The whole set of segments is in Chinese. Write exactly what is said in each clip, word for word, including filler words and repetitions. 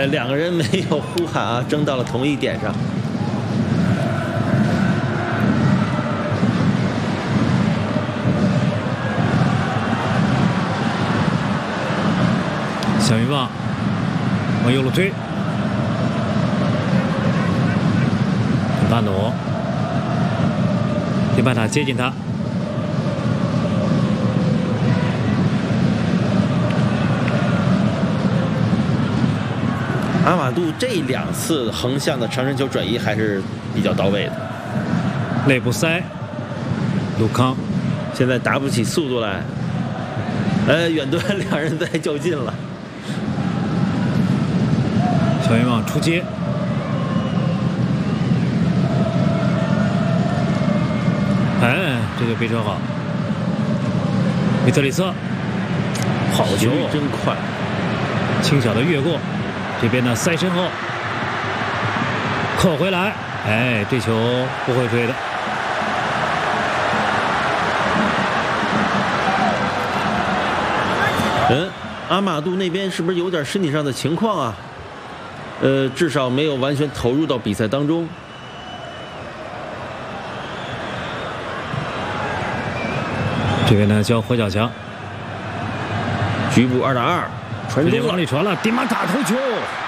两个人没有呼喊啊，争到了同一点上。 小云棒往右路推，巴努，迪巴塔接近他。 阿马杜这两次横向的长身球转移还是比较到位的。 内部塞，鲁康现在打不起速度来，呃，远端两人在较劲了。 小云网出接，哎，这个背车好，米特里策，好球， 真快， 轻巧的越过。 这边呢，塞身后，扣回来，哎，这球不会追的。 嗯，阿马杜那边是不是有点身体上的情况啊？呃，至少没有完全投入到比赛当中。 这边呢，交火脚墙， 局部二打二。 传中往里传了，迪马塔头球，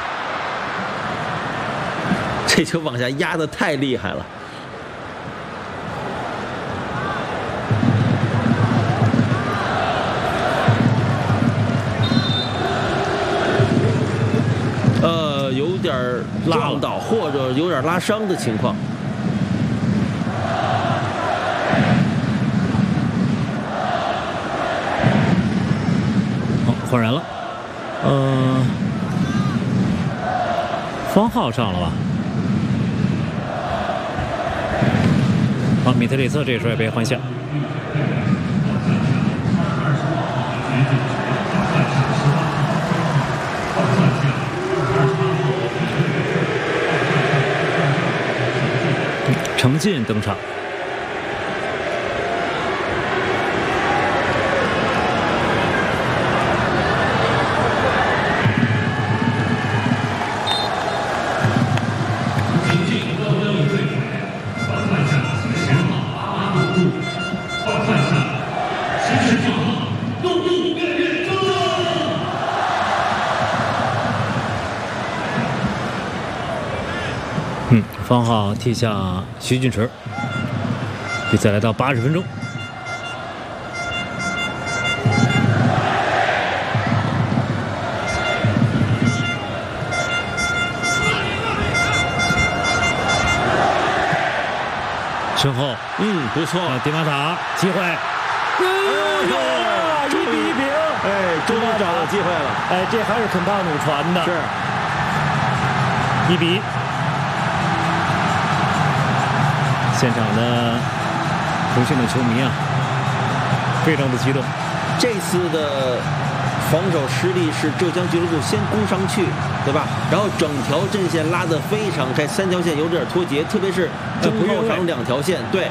这球往下压得太厉害了。呃，有点拉倒或者有点拉伤的情况。 好，换人了。 嗯，方浩上了吧？好，米特里策这时候也被换下。程进登场。 嗯，方浩替下徐俊驰。比赛来到八十分钟，身后， 嗯，不错， 迪马塔机会，哎呦， 一比一平， 哎，终于找到机会了， 哎，这还是肯帕努传的， 是， 一比。 现场的重庆的球迷啊，非常的激动。 这次的防守失利是浙江俱乐部先攻上去，对吧？然后整条阵线拉得非常开，三条线有点脱节，特别是中后场两条线，对，